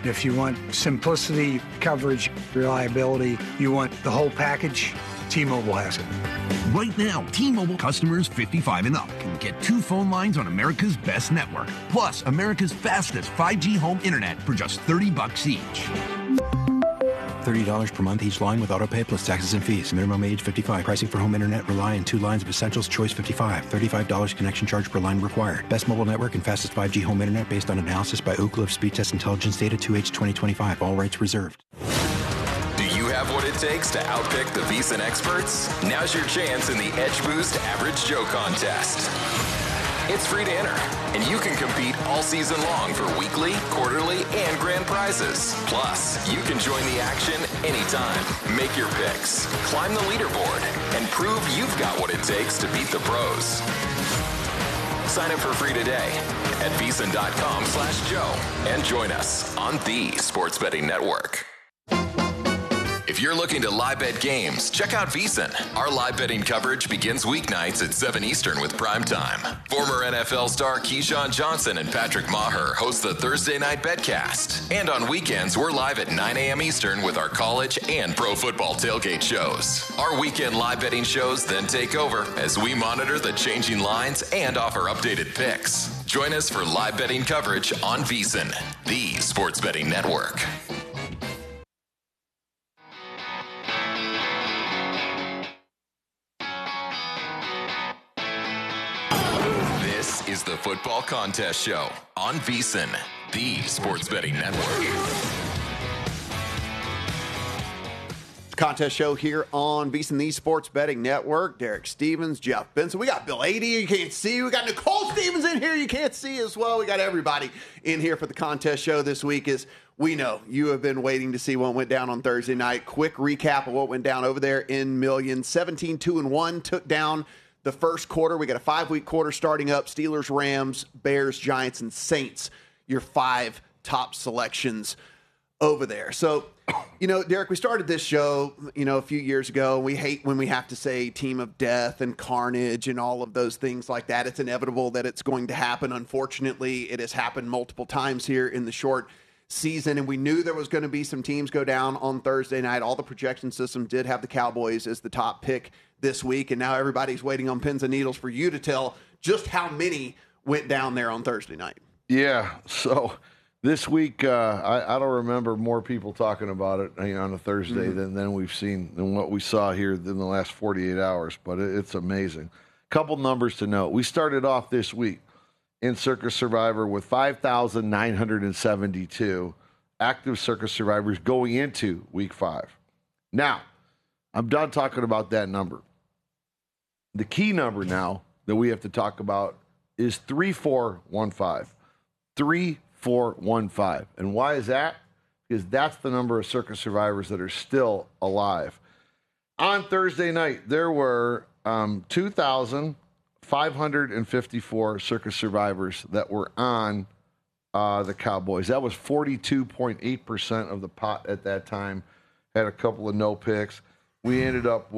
If you want simplicity, coverage, reliability, you want the whole package, T-Mobile has it. Right now, T-Mobile customers 55 and up can get 2 phone lines on America's best network, plus America's fastest 5G home internet for just $30 each. $30 per month each line with autopay plus taxes and fees. Minimum age 55. Pricing for home internet rely on 2 lines of Essentials Choice 55. $35 connection charge per line required. Best mobile network and fastest 5G home internet based on analysis by Ookla of Speed Test Intelligence data 2H 2025. All rights reserved. Do you have what it takes to outpick the VEASAN experts? Now's your chance in the Edge Boost Average Joe contest. It's free to enter, and you can compete all season long for weekly, quarterly, and grand prizes. Plus, you can join the action anytime. Make your picks, climb the leaderboard, and prove you've got what it takes to beat the pros. Sign up for free today at VEASAN.com/Joe and join us on the Sports Betting Network. If you're looking to live bet games, check out VEASAN. Our live betting coverage begins weeknights at 7 Eastern with Prime Time. Former NFL star Keyshawn Johnson and Patrick Maher host the Thursday Night Betcast. And on weekends, we're live at 9 a.m. Eastern with our college and pro football tailgate shows. Our weekend live betting shows then take over as we monitor the changing lines and offer updated picks. Join us for live betting coverage on VEASAN, the Sports Betting Network. Is the Football Contest Show on VEASAN, the Sports Betting Network. Contest show here on VEASAN, the Sports Betting Network. Derek Stevens, Jeff Benson. We got Bill Ady, you can't see. We got Nicole Stevens in here, you can't see as well. We got everybody in here for the contest show this week. As we know, you have been waiting to see what went down on Thursday night. Quick recap of what went down over there in Millions. 17-2-1 took down the first quarter. We got a 5-week quarter starting up. Steelers, Rams, Bears, Giants, and Saints, your 5 top selections over there. So, Derek, we started this show, a few years ago. We hate when we have to say team of death and carnage and all of those things like that. It's inevitable that it's going to happen. Unfortunately, it has happened multiple times here in the short season, and we knew there was going to be some teams go down on Thursday night. All the projection system did have the Cowboys as the top pick this week, and now everybody's waiting on pins and needles for you to tell just how many went down there on Thursday night. Yeah, so this week, I don't remember more people talking about it on a Thursday than we've seen, than what we saw here in the last 48 hours, but it's amazing. Couple numbers to note. We started off this week in Circus Survivor with 5,972 active Circus Survivors going into week 5. Now, I'm done talking about that number. The key number now that we have to talk about is 3415. 3415. And why is that? Because that's the number of Circus Survivors that are still alive. On Thursday night, there were 2,554 Circus Survivors that were on the Cowboys. That was 42.8% of the pot at that time. Had a couple of no picks. We ended up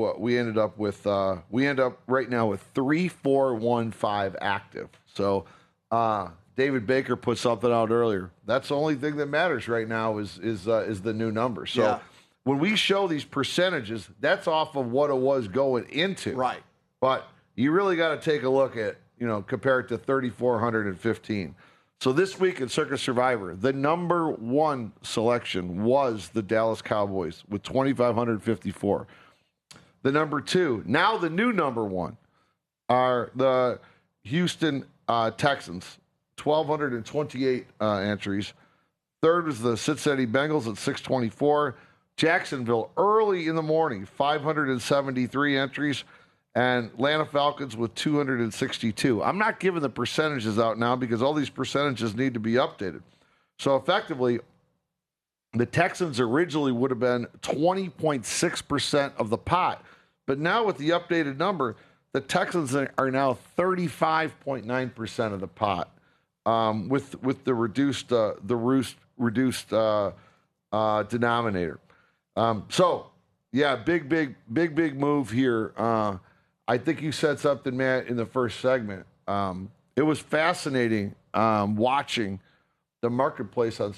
right now with 3415 active. So David Baker put something out earlier. That's the only thing that matters right now is the new number. So when we show these percentages, that's off of what it was going into. Right. But you really got to take a look at, compare it to 3,415. So this week in Circus Survivor, the number 1 selection was the Dallas Cowboys with 2,554. The number 2, now the new number 1, are the Houston Texans, 1,228 entries. Third was the Cincinnati Bengals at 624. Jacksonville early in the morning, 573 entries. And Atlanta Falcons with 262. I'm not giving the percentages out now because all these percentages need to be updated. So effectively, the Texans originally would have been 20.6% of the pot. But now with the updated number, the Texans are now 35.9% of the pot with the reduced denominator. Big move here. I think you said something, Matt, in the first segment. It was fascinating watching the marketplace on